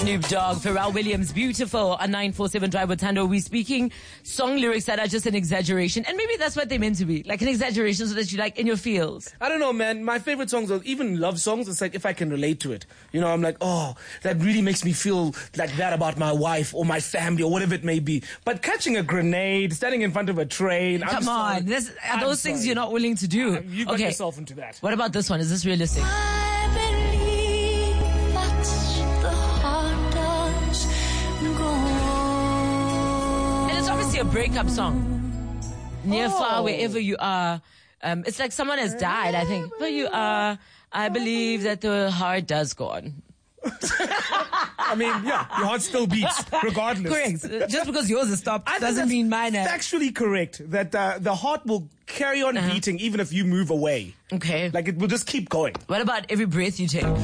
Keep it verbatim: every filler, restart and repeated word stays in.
Snoop Dogg, Pharrell Williams, Beautiful on nine four seven Drive with Tando. We're speaking song lyrics that are just an exaggeration, and maybe that's what they're meant to be, like an exaggeration so that you like in your feels. I don't know, man. My favorite songs are even love songs. It's like if I can relate to it. You know, I'm like, oh, that really makes me feel like that about my wife or my family or whatever it may be. But catching a grenade, standing in front of a train, Come I'm on, sorry. are I'm those things sorry. you're not willing to do? Uh, you got okay. yourself into that. What about this one? Is this realistic? I believe that the heart does go. And it's obviously a breakup song. Near, Oh. far, wherever you are. Um, it's like someone has died, I think. Where you are, I believe that the heart does go on. I mean, yeah, your heart still beats, regardless. Correct. Just because yours is stopped I think doesn't that's mean mine has. Factually correct that uh, the heart will carry on Uh-huh. beating even if you move away. Okay. Like it will just keep going. What about every breath you take?